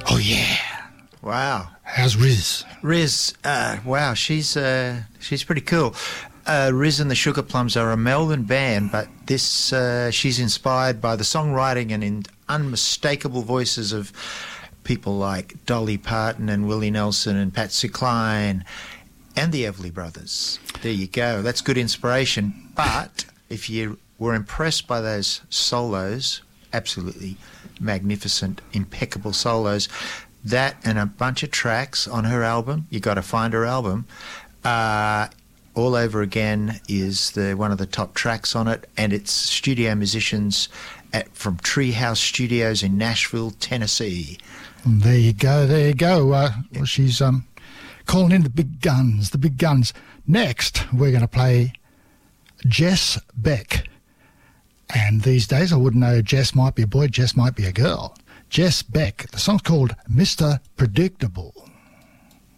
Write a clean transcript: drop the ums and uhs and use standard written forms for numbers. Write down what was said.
Oh, yeah. Wow. How's Riz? Riz, wow, she's pretty cool. Riz and the Sugar Plums are a Melbourne band, but this she's inspired by the songwriting and unmistakable voices of people like Dolly Parton and Willie Nelson and Patsy Cline and the Everly Brothers. There you go. That's good inspiration. But if you were impressed by those solos, absolutely magnificent, impeccable solos, that and a bunch of tracks on her album, you got to find her album, All Over Again is one of the top tracks on it, and it's studio musicians from Treehouse Studios in Nashville, Tennessee. There you go. Well, she's calling in the big guns. Next, we're going to play Jess Beck. And these days, I wouldn't know Jess might be a boy, Jess might be a girl. Jess Beck. The song's called Mr. Predictable.